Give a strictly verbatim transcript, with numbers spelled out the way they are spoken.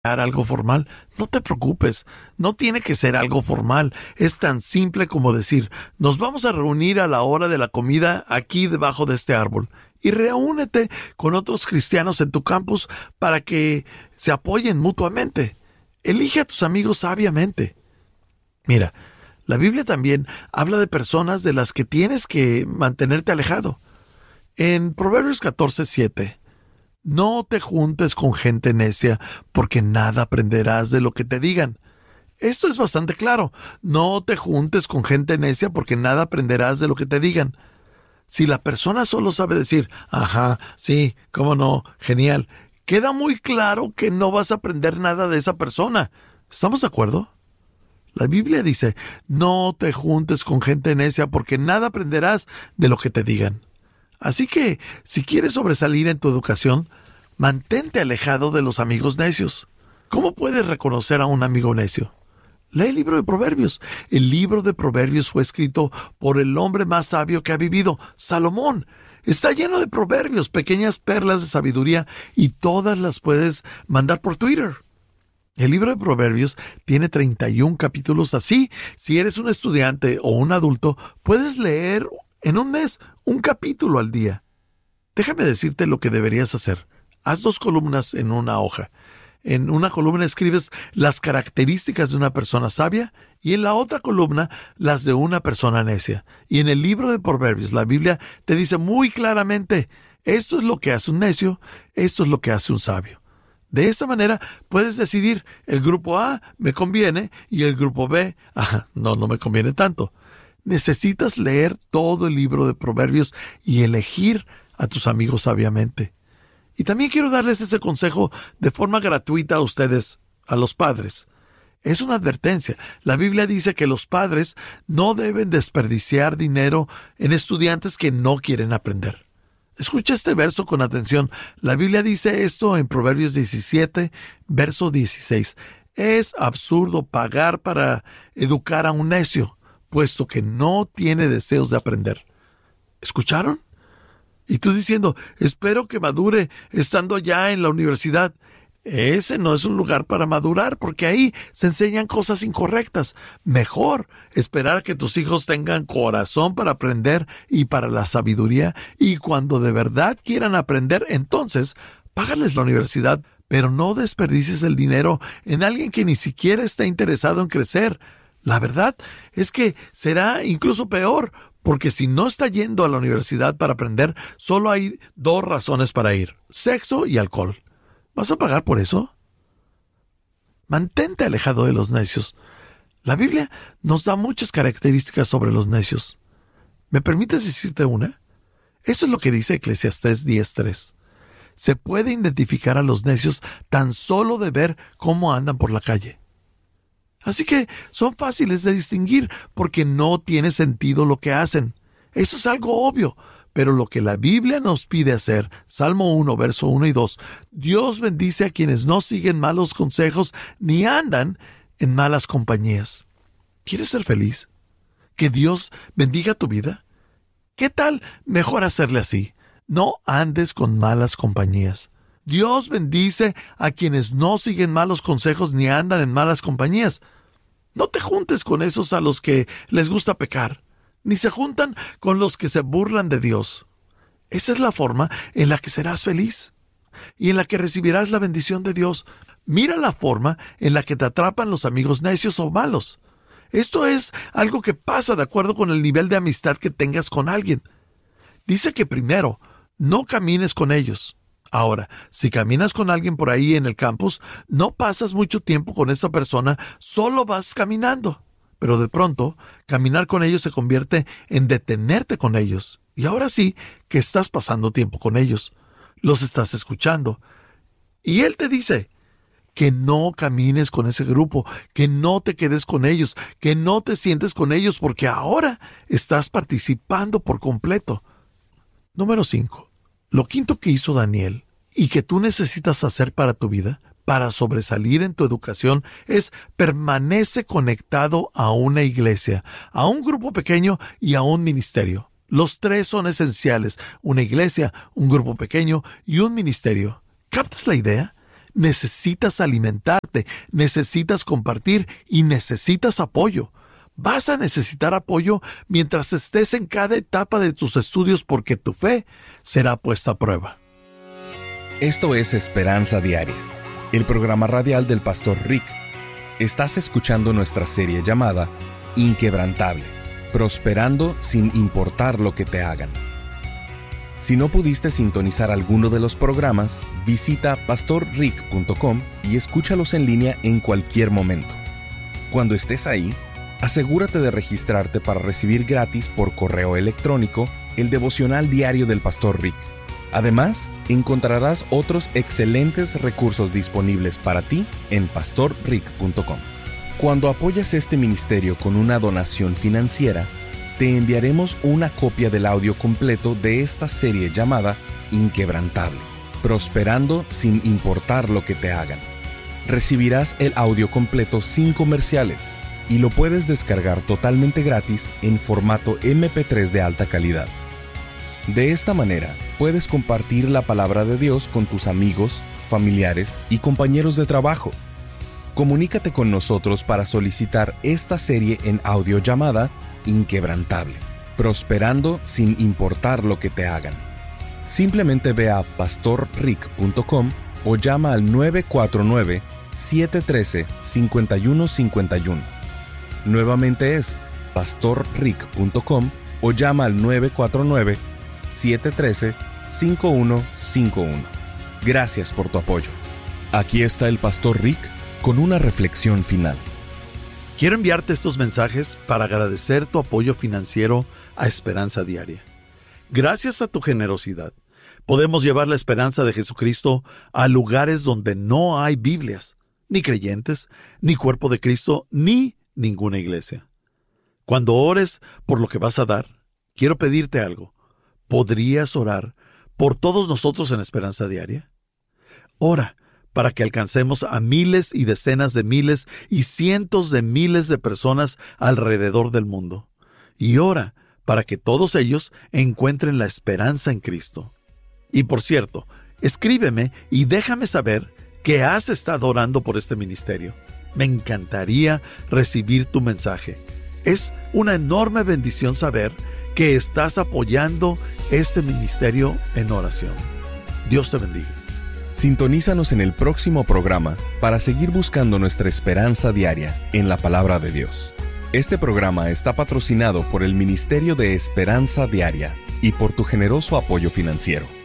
algo formal. No te preocupes, no tiene que ser algo formal. Es tan simple como decir, nos vamos a reunir a la hora de la comida aquí debajo de este árbol. Y reúnete con otros cristianos en tu campus para que se apoyen mutuamente. Elige a tus amigos sabiamente. Mira, la Biblia también habla de personas de las que tienes que mantenerte alejado. En Proverbios catorce siete, no te juntes con gente necia, porque nada aprenderás de lo que te digan. Esto es bastante claro. No te juntes con gente necia, porque nada aprenderás de lo que te digan. Si la persona solo sabe decir, ajá, sí, cómo no, genial, queda muy claro que no vas a aprender nada de esa persona. ¿Estamos de acuerdo? La Biblia dice, no te juntes con gente necia porque nada aprenderás de lo que te digan. Así que, si quieres sobresalir en tu educación, mantente alejado de los amigos necios. ¿Cómo puedes reconocer a un amigo necio? Lee el libro de Proverbios. El libro de Proverbios fue escrito por el hombre más sabio que ha vivido, Salomón. Está lleno de proverbios, pequeñas perlas de sabiduría, y todas las puedes mandar por Twitter. El libro de Proverbios tiene treinta y un capítulos. Así, si eres un estudiante o un adulto, puedes leer en un mes un capítulo al día. Déjame decirte lo que deberías hacer. Haz dos columnas en una hoja. En una columna escribes las características de una persona sabia y en la otra columna las de una persona necia. Y en el libro de Proverbios, la Biblia te dice muy claramente, esto es lo que hace un necio, esto es lo que hace un sabio. De esa manera puedes decidir, el grupo A me conviene y el grupo B, ah, no, no me conviene tanto. Necesitas leer todo el libro de Proverbios y elegir a tus amigos sabiamente. Y también quiero darles ese consejo de forma gratuita a ustedes, a los padres. Es una advertencia. La Biblia dice que los padres no deben desperdiciar dinero en estudiantes que no quieren aprender. Escucha este verso con atención. La Biblia dice esto en Proverbios diecisiete, verso dieciséis. Es absurdo pagar para educar a un necio, puesto que no tiene deseos de aprender. ¿Escucharon? Y tú diciendo, espero que madure estando ya en la universidad. Ese no es un lugar para madurar, porque ahí se enseñan cosas incorrectas. Mejor esperar a que tus hijos tengan corazón para aprender y para la sabiduría, y cuando de verdad quieran aprender, entonces págales la universidad, pero no desperdicies el dinero en alguien que ni siquiera está interesado en crecer. La verdad es que será incluso peor, porque si no está yendo a la universidad para aprender, solo hay dos razones para ir: sexo y alcohol. ¿Vas a pagar por eso? Mantente alejado de los necios. La Biblia nos da muchas características sobre los necios. ¿Me permites decirte una? Eso es lo que dice Eclesiastés diez tres. Se puede identificar a los necios tan solo de ver cómo andan por la calle. Así que son fáciles de distinguir porque no tiene sentido lo que hacen. Eso es algo obvio. Pero lo que la Biblia nos pide hacer, Salmo uno, verso uno y dos, Dios bendice a quienes no siguen malos consejos ni andan en malas compañías. ¿Quieres ser feliz? ¿Que Dios bendiga tu vida? ¿Qué tal mejor hacerle así? No andes con malas compañías. Dios bendice a quienes no siguen malos consejos ni andan en malas compañías. No te juntes con esos a los que les gusta pecar, ni se juntan con los que se burlan de Dios. Esa es la forma en la que serás feliz y en la que recibirás la bendición de Dios. Mira la forma en la que te atrapan los amigos necios o malos. Esto es algo que pasa de acuerdo con el nivel de amistad que tengas con alguien. Dice que primero, no camines con ellos. Ahora, si caminas con alguien por ahí en el campus, no pasas mucho tiempo con esa persona, solo vas caminando. Pero de pronto, caminar con ellos se convierte en detenerte con ellos. Y ahora sí que estás pasando tiempo con ellos. Los estás escuchando. Y Él te dice que no camines con ese grupo, que no te quedes con ellos, que no te sientes con ellos, porque ahora estás participando por completo. Número cinco. Lo quinto que hizo Daniel y que tú necesitas hacer para tu vida, para sobresalir en tu educación, es permanece conectado a una iglesia, a un grupo pequeño y a un ministerio. Los tres son esenciales: una iglesia, un grupo pequeño y un ministerio. ¿Captas la idea? necesitas alimentarte, necesitas compartir y necesitas apoyo. Vas a necesitar apoyo mientras estés en cada etapa de tus estudios porque tu fe será puesta a prueba. Esto es Esperanza Diaria, el programa radial del Pastor Rick. Estás escuchando nuestra serie llamada Inquebrantable, prosperando sin importar lo que te hagan. Si no pudiste sintonizar alguno de los programas, visita pastor rick punto com y escúchalos en línea en cualquier momento. Cuando estés ahí, asegúrate de registrarte para recibir gratis por correo electrónico el devocional diario del Pastor Rick. Además, encontrarás otros excelentes recursos disponibles para ti en pastor rick punto com. Cuando apoyas este ministerio con una donación financiera, te enviaremos una copia del audio completo de esta serie llamada Inquebrantable, prosperando sin importar lo que te hagan. Recibirás el audio completo sin comerciales y lo puedes descargar totalmente gratis en formato eme pe tres de alta calidad. De esta manera, puedes compartir la palabra de Dios con tus amigos, familiares y compañeros de trabajo. Comunícate con nosotros para solicitar esta serie en audio llamada Inquebrantable, prosperando sin importar lo que te hagan. Simplemente ve a pastor rick punto com o llama al nueve cuatro nueve, siete uno tres, cinco uno cinco uno. Nuevamente es pastor rick punto com o llama al nueve cuatro nueve, siete uno tres, cinco uno cinco uno. Gracias por tu apoyo. Aquí está el Pastor Rick con una reflexión final. Quiero enviarte estos mensajes para agradecer tu apoyo financiero a Esperanza Diaria. Gracias a tu generosidad, podemos llevar la esperanza de Jesucristo a lugares donde no hay Biblias, ni creyentes, ni cuerpo de Cristo, ni ninguna iglesia. Cuando ores por lo que vas a dar, quiero pedirte algo. ¿Podrías orar por todos nosotros en Esperanza Diaria? Ora para que alcancemos a miles y decenas de miles y cientos de miles de personas alrededor del mundo. Y ora para que todos ellos encuentren la esperanza en Cristo. Y por cierto, escríbeme y déjame saber que has estado orando por este ministerio. Me encantaría recibir tu mensaje. Es una enorme bendición saber que estás apoyando este ministerio en oración. Dios te bendiga. Sintonízanos en el próximo programa para seguir buscando nuestra esperanza diaria en la palabra de Dios. Este programa está patrocinado por el Ministerio de Esperanza Diaria y por tu generoso apoyo financiero.